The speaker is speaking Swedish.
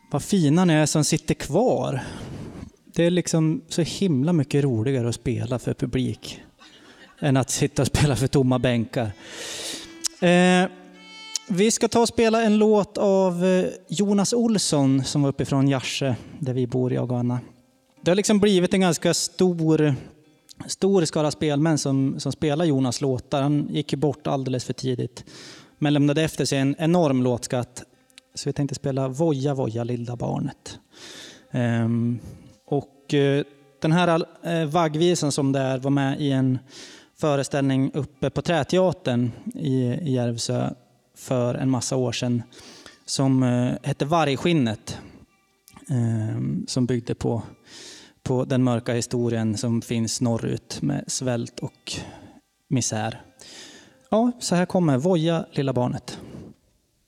Vad fina ni är som sitter kvar. Det är liksom så himla mycket roligare att spela för publik än att sitta och spela för tomma bänkar. Vi ska ta och spela en låt av Jonas Olsson som var uppifrån Järse, där vi bor, jag och Anna. Det har liksom blivit en ganska stor skara spelmän som spelar Jonas låtar. Han gick ju bort alldeles för tidigt, men lämnade efter sig en enorm låtskatt. Så vi tänkte spela Voja, voja, lilla barnet. Den här vaggvisan som där var med i en föreställning uppe på Träteatern i Järvsö för en massa år sedan, som hette Vargskinnet, som byggde på den mörka historien som finns norrut med svält och misär. Ja, så här kommer Voja, lilla barnet.